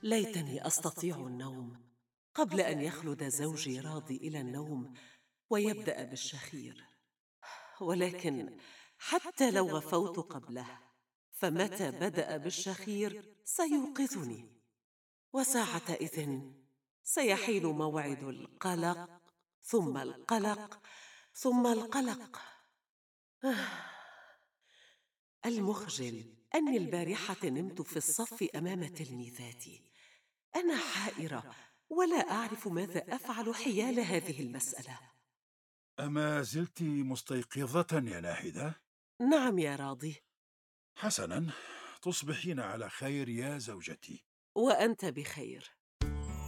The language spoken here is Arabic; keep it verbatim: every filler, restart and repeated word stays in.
ليتني أستطيع النوم قبل أن يخلد زوجي راضي إلى النوم ويبدأ بالشخير. ولكن حتى لو غفوت قبله، فمتى بدأ بالشخير سيوقظني، وساعتئذ سيحين موعد القلق، ثم القلق، ثم القلق. آه، المخجل أني البارحة نمت في الصف أمام تلميذاتي. أنا حائرة ولا أعرف ماذا أفعل حيال هذه المسألة. أما زلت مستيقظة يا ناهدة؟ نعم يا راضي. حسنا، تصبحين على خير يا زوجتي. وأنت بخير.